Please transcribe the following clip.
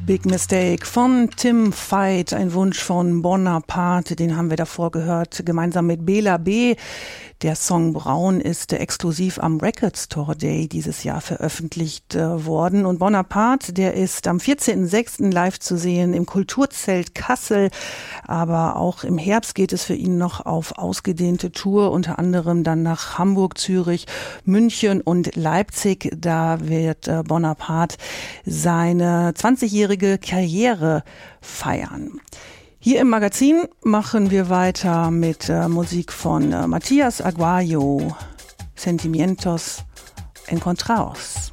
Big Mistake von Tim Veit, ein Wunsch von Bonaparte, den haben wir davor gehört, gemeinsam mit Bela B. Der Song Braun ist exklusiv am Record Store Day dieses Jahr veröffentlicht worden. Und Bonaparte, der ist am 14.06. live zu sehen im Kulturzelt Kassel. Aber auch im Herbst geht es für ihn noch auf ausgedehnte Tour, unter anderem dann nach Hamburg, Zürich, München und Leipzig. Da wird Bonaparte seine 20-jährige Karriere feiern. Hier im Magazin machen wir weiter mit Musik von Matías Aguayo, Sentimientos Encontrados.